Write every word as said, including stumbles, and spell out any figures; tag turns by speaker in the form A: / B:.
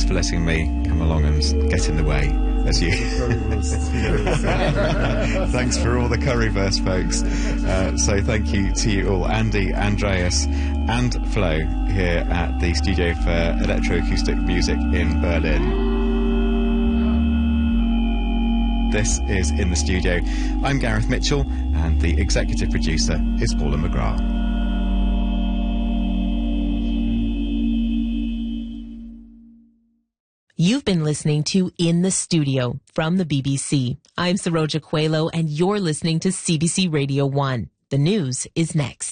A: for letting me come along and get in the way, as you... Thanks for all the Curryverse, folks. Uh, so thank you to you all, Andy, Andreas and Flo, here at the Studio for Electroacoustic Music in Berlin. This is In the Studio. I'm Gareth Mitchell, and the executive producer is Paula McGrath.
B: You've been listening to In the Studio from the B B C. I'm Saroja Coelho, and you're listening to C B C Radio one. The news is next.